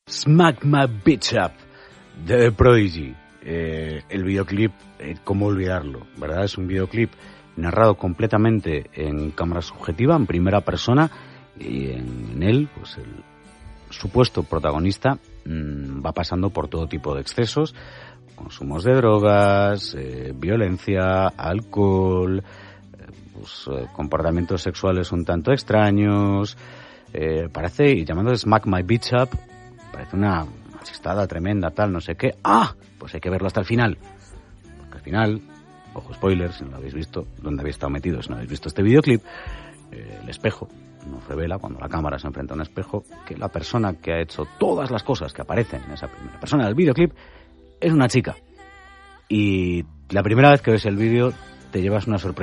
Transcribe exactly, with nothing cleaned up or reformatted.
Smack My Bitch Up de The Prodigy. Eh, el videoclip, eh, cómo olvidarlo, ¿verdad? Es un videoclip narrado completamente en cámara subjetiva, en primera persona, y en, en él, pues el supuesto protagonista mmm, va pasando por todo tipo de excesos, consumos de drogas, eh, violencia, alcohol, eh, pues, eh, comportamientos sexuales un tanto extraños. Eh, parece, y llamando Smack My Bitch Up, parece una chistada tremenda, tal, no sé qué. ¡Ah! Pues hay que verlo hasta el final. Porque al final, ojo spoiler, si no lo habéis visto, donde habéis estado metidos, si no habéis visto este videoclip, eh, el espejo nos revela, cuando la cámara se enfrenta a un espejo, que la persona que ha hecho todas las cosas que aparecen en esa primera persona del videoclip es una chica. Y la primera vez que ves el vídeo te llevas una sorpresa.